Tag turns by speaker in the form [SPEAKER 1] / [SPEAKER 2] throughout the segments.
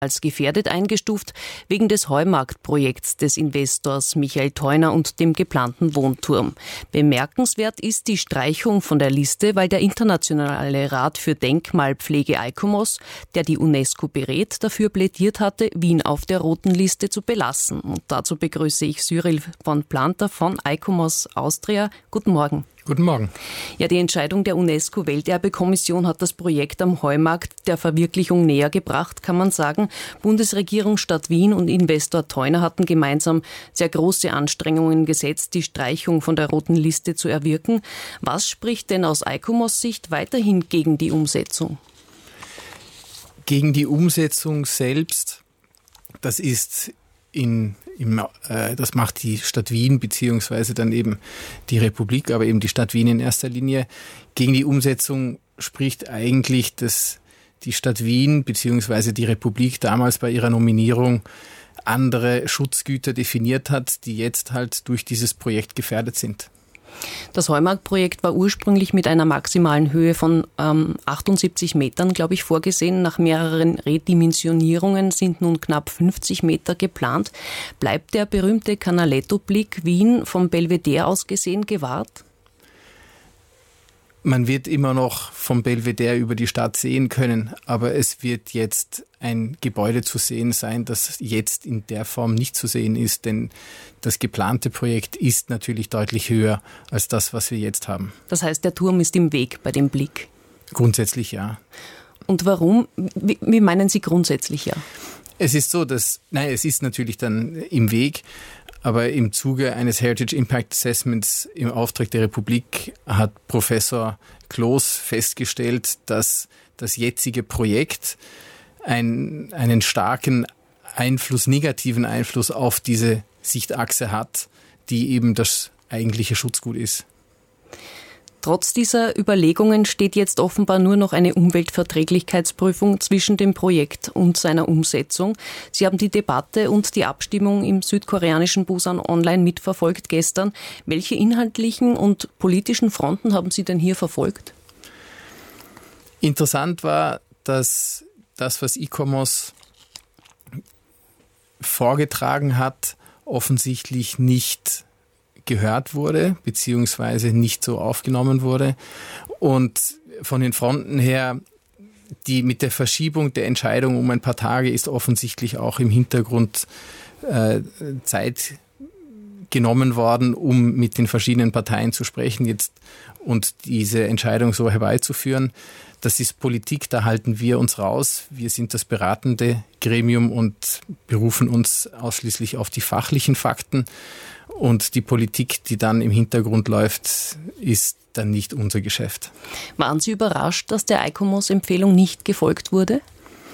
[SPEAKER 1] als gefährdet eingestuft, wegen des Heumarktprojekts des Investors Michael Theuner und dem geplanten Wohnturm. Bemerkenswert ist die Streichung von der Liste, weil der Internationale Rat für Denkmalpflege ICOMOS, der die UNESCO berät, dafür plädiert hatte, Wien auf der roten Liste zu belassen. Und dazu begrüße ich Cyril von Planter von ICOMOS Austria. Guten Morgen.
[SPEAKER 2] Guten Morgen. Ja,
[SPEAKER 1] die Entscheidung der UNESCO-Welterbekommission hat das Projekt am Heumarkt der Verwirklichung näher gebracht, kann man sagen. Bundesregierung, Stadt Wien und Investor Theuner hatten gemeinsam sehr große Anstrengungen gesetzt, die Streichung von der roten Liste zu erwirken. Was spricht denn aus ICOMOS Sicht weiterhin gegen die Umsetzung?
[SPEAKER 2] Gegen die Umsetzung selbst, das ist das macht die Stadt Wien beziehungsweise dann eben die Republik, aber eben die Stadt Wien in erster Linie. Gegen die Umsetzung spricht eigentlich, dass die Stadt Wien beziehungsweise die Republik damals bei ihrer Nominierung andere Schutzgüter definiert hat, die jetzt halt durch dieses Projekt gefährdet sind.
[SPEAKER 1] Das Heumarktprojekt war ursprünglich mit einer maximalen Höhe von 78 Metern, glaube ich, vorgesehen. Nach mehreren Redimensionierungen sind nun knapp 50 Meter geplant. Bleibt der berühmte Canaletto-Blick Wien vom Belvedere aus gesehen gewahrt?
[SPEAKER 2] Man wird immer noch vom Belvedere über die Stadt sehen können, aber es wird jetzt ein Gebäude zu sehen sein, das jetzt in der Form nicht zu sehen ist, denn das geplante Projekt ist natürlich deutlich höher als das, was wir jetzt haben.
[SPEAKER 1] Das heißt, der Turm ist im Weg bei dem Blick?
[SPEAKER 2] Grundsätzlich ja.
[SPEAKER 1] Und warum? Wie meinen Sie grundsätzlich ja?
[SPEAKER 2] Es ist so, es ist natürlich dann im Weg. Aber im Zuge eines Heritage Impact Assessments im Auftrag der Republik hat Professor Kloos festgestellt, dass das jetzige Projekt einen starken Einfluss, negativen Einfluss auf diese Sichtachse hat, die eben das eigentliche Schutzgut ist.
[SPEAKER 1] Trotz dieser Überlegungen steht jetzt offenbar nur noch eine Umweltverträglichkeitsprüfung zwischen dem Projekt und seiner Umsetzung. Sie haben die Debatte und die Abstimmung im südkoreanischen Busan online mitverfolgt gestern. Welche inhaltlichen und politischen Fronten haben Sie denn hier verfolgt?
[SPEAKER 2] Interessant war, dass das, was ICOMOS vorgetragen hat, offensichtlich nicht gehört wurde, beziehungsweise nicht so aufgenommen wurde. Und von den Fronten her, die mit der Verschiebung der Entscheidung um ein paar Tage ist offensichtlich auch im Hintergrund Zeit genommen worden, um mit den verschiedenen Parteien zu sprechen jetzt und diese Entscheidung so herbeizuführen. Das ist Politik, da halten wir uns raus. Wir sind das beratende Gremium und berufen uns ausschließlich auf die fachlichen Fakten. Und die Politik, die dann im Hintergrund läuft, ist dann nicht unser Geschäft.
[SPEAKER 1] Waren Sie überrascht, dass der ICOMOS-Empfehlung nicht gefolgt wurde?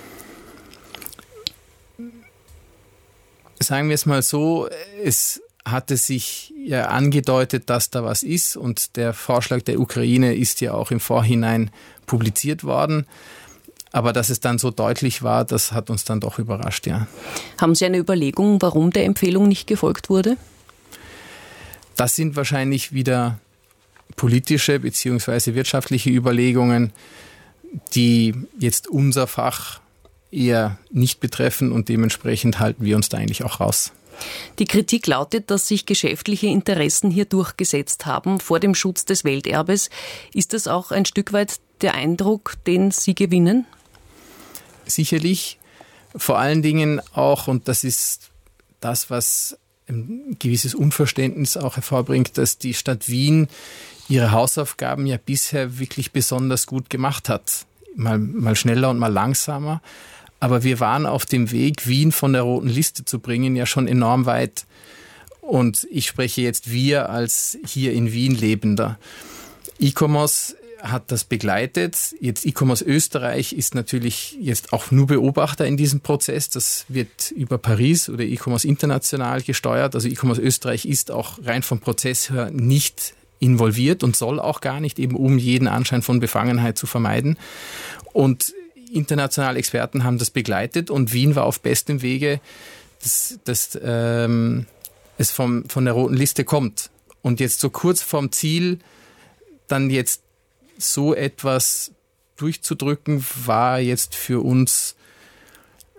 [SPEAKER 2] Sagen wir es mal so, es hatte sich ja angedeutet, dass da was ist und der Vorschlag der Ukraine ist ja auch im Vorhinein publiziert worden. Aber dass es dann so deutlich war, das hat uns dann doch überrascht, ja.
[SPEAKER 1] Haben Sie eine Überlegung, warum der Empfehlung nicht gefolgt wurde?
[SPEAKER 2] Das sind wahrscheinlich wieder politische bzw. wirtschaftliche Überlegungen, die jetzt unser Fach eher nicht betreffen und dementsprechend halten wir uns da eigentlich auch raus.
[SPEAKER 1] Die Kritik lautet, dass sich geschäftliche Interessen hier durchgesetzt haben vor dem Schutz des Welterbes. Ist das auch ein Stück weit der Eindruck, den Sie gewinnen?
[SPEAKER 2] Sicherlich. Vor allen Dingen auch, und das ist das, was ein gewisses Unverständnis auch hervorbringt, dass die Stadt Wien ihre Hausaufgaben ja bisher wirklich besonders gut gemacht hat. Mal schneller und mal langsamer. Aber wir waren auf dem Weg, Wien von der roten Liste zu bringen, ja schon enorm weit. Und ich spreche jetzt wir als hier in Wien Lebender. ICOMOS hat das begleitet. Jetzt ICOMOS Österreich ist natürlich jetzt auch nur Beobachter in diesem Prozess. Das wird über Paris oder ICOMOS international gesteuert. Also ICOMOS Österreich ist auch rein vom Prozess her nicht involviert und soll auch gar nicht, eben um jeden Anschein von Befangenheit zu vermeiden. Und internationale Experten haben das begleitet und Wien war auf bestem Wege, dass es von der roten Liste kommt. Und jetzt so kurz vorm Ziel dann jetzt so etwas durchzudrücken, war jetzt für uns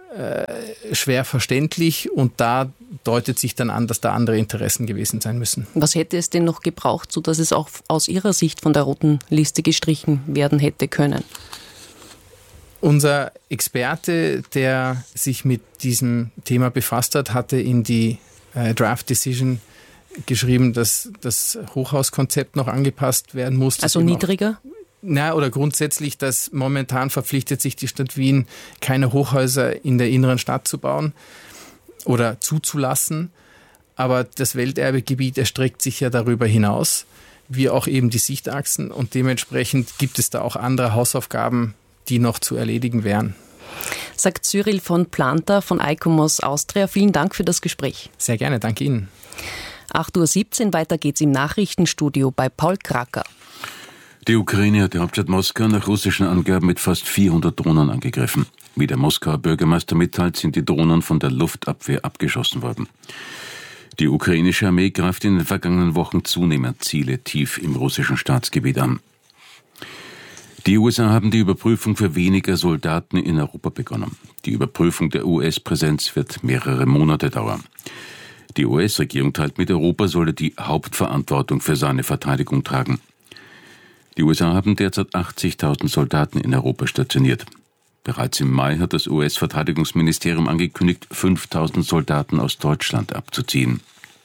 [SPEAKER 2] schwer verständlich und da deutet sich dann an, dass da andere Interessen gewesen sein müssen.
[SPEAKER 1] Was hätte es denn noch gebraucht, sodass es auch aus Ihrer Sicht von der roten Liste gestrichen werden hätte können?
[SPEAKER 2] Unser Experte, der sich mit diesem Thema befasst hat, hatte in die Draft Decision geschrieben, dass das Hochhauskonzept noch angepasst werden muss.
[SPEAKER 1] Also niedriger?
[SPEAKER 2] Oder grundsätzlich, dass momentan verpflichtet sich die Stadt Wien, keine Hochhäuser in der inneren Stadt zu bauen oder zuzulassen. Aber das Welterbegebiet erstreckt sich ja darüber hinaus, wie auch eben die Sichtachsen. Und dementsprechend gibt es da auch andere Hausaufgaben, die noch zu erledigen wären.
[SPEAKER 1] Sagt Cyril von Planta von ICOMOS Austria. Vielen Dank für das Gespräch.
[SPEAKER 2] Sehr gerne, danke Ihnen.
[SPEAKER 1] 8:17 Uhr, weiter geht's im Nachrichtenstudio bei Paul Kracker.
[SPEAKER 3] Die Ukraine hat die Hauptstadt Moskau nach russischen Angaben mit fast 400 Drohnen angegriffen. Wie der Moskauer Bürgermeister mitteilt, sind die Drohnen von der Luftabwehr abgeschossen worden. Die ukrainische Armee greift in den vergangenen Wochen zunehmend Ziele tief im russischen Staatsgebiet an. Die USA haben die Überprüfung für weniger Soldaten in Europa begonnen. Die Überprüfung der US-Präsenz wird mehrere Monate dauern. Die US-Regierung teilt mit, Europa solle die Hauptverantwortung für seine Verteidigung tragen. Die USA haben derzeit 80.000 Soldaten in Europa stationiert. Bereits im Mai hat das US-Verteidigungsministerium angekündigt, 5.000 Soldaten aus Deutschland abzuziehen.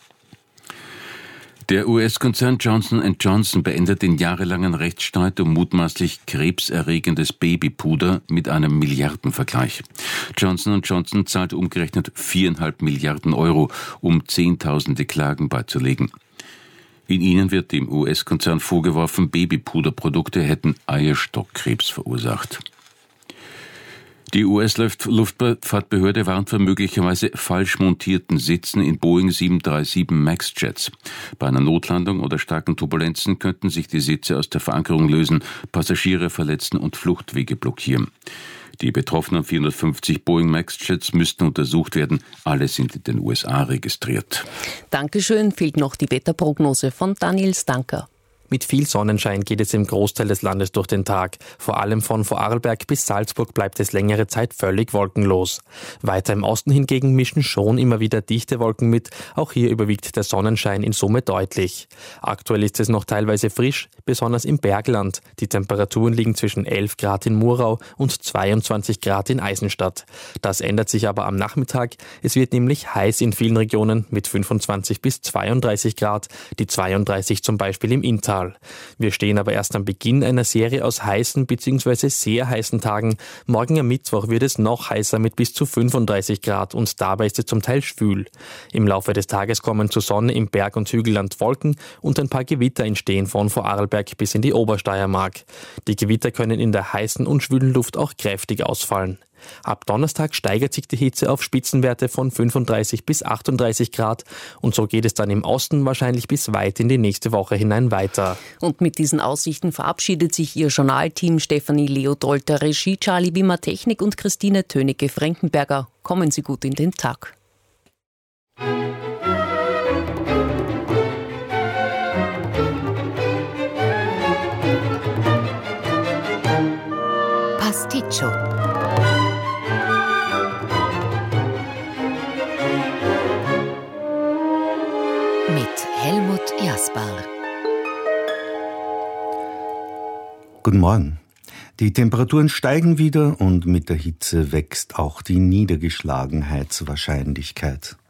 [SPEAKER 3] Der US-Konzern Johnson & Johnson beendet den jahrelangen Rechtsstreit um mutmaßlich krebserregendes Babypuder mit einem Milliardenvergleich. Johnson & Johnson zahlt umgerechnet 4,5 Milliarden Euro, um Zehntausende Klagen beizulegen. In ihnen wird dem US-Konzern vorgeworfen, Babypuderprodukte hätten Eierstockkrebs verursacht. Die US-Luftfahrtbehörde warnt vor möglicherweise falsch montierten Sitzen in Boeing 737 MAX-Jets. Bei einer Notlandung oder starken Turbulenzen könnten sich die Sitze aus der Verankerung lösen, Passagiere verletzen und Fluchtwege blockieren. Die betroffenen 450 Boeing MAX-Jets müssten untersucht werden. Alle sind in den USA registriert.
[SPEAKER 1] Dankeschön. Fehlt noch die Wetterprognose von Daniel Stanker.
[SPEAKER 4] Mit viel Sonnenschein geht es im Großteil des Landes durch den Tag. Vor allem von Vorarlberg bis Salzburg bleibt es längere Zeit völlig wolkenlos. Weiter im Osten hingegen mischen schon immer wieder dichte Wolken mit. Auch hier überwiegt der Sonnenschein in Summe deutlich. Aktuell ist es noch teilweise frisch, besonders im Bergland. Die Temperaturen liegen zwischen 11 Grad in Murau und 22 Grad in Eisenstadt. Das ändert sich aber am Nachmittag. Es wird nämlich heiß in vielen Regionen mit 25 bis 32 Grad, die 32 zum Beispiel im Inntal. Wir stehen aber erst am Beginn einer Serie aus heißen bzw. sehr heißen Tagen. Morgen am Mittwoch wird es noch heißer mit bis zu 35 Grad und dabei ist es zum Teil schwül. Im Laufe des Tages kommen zur Sonne im Berg- und Hügelland Wolken und ein paar Gewitter entstehen von Vorarlberg bis in die Obersteiermark. Die Gewitter können in der heißen und schwülen Luft auch kräftig ausfallen. Ab Donnerstag steigert sich die Hitze auf Spitzenwerte von 35 bis 38 Grad und so geht es dann im Osten wahrscheinlich bis weit in die nächste Woche hinein weiter.
[SPEAKER 1] Und mit diesen Aussichten verabschiedet sich Ihr Journalteam Stefanie Leodolter, Regie Charlie Wimmer, Technik und Christine Tönecke-Frankenberger. Kommen Sie gut in den Tag.
[SPEAKER 5] Pasticcio. Mit Helmut Jasper.
[SPEAKER 6] Guten Morgen. Die Temperaturen steigen wieder und mit der Hitze wächst auch die Niedergeschlagenheitswahrscheinlichkeit.